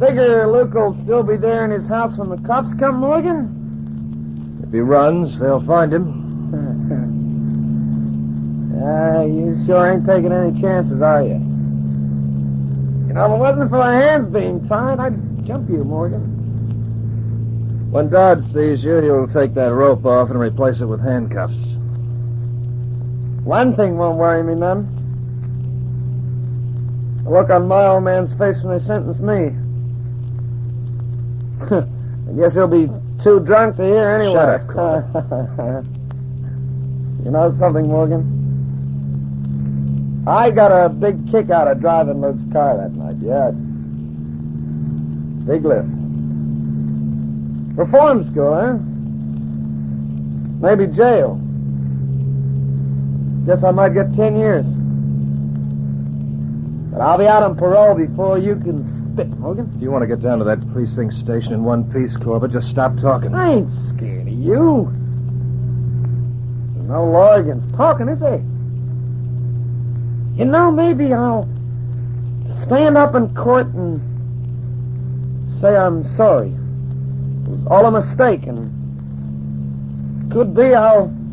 figure Luke will still be there in his house when the cops come, Morgan? If he runs, they'll find him. You sure ain't taking any chances, are you? You know, if it wasn't for my hands being tied, I'd jump you, Morgan. When Dodge sees you, he'll take that rope off and replace it with handcuffs. One thing won't worry me none. The look on my old man's face when they sentence me. I guess he'll be too drunk to hear anyway. Shut up, Corbett. You know something, Morgan? I got a big kick out of driving Luke's car that night, yeah. Big lift. Reform school, huh? Maybe jail. Guess I might get 10 years. But I'll be out on parole before you can spit, Morgan. If you want to get down to that precinct station in one piece, Corbett, just stop talking. I ain't scared of you. There's no law against talking, is there? You know, maybe I'll stand up in court and say I'm sorry. It was all a mistake, and could be I'll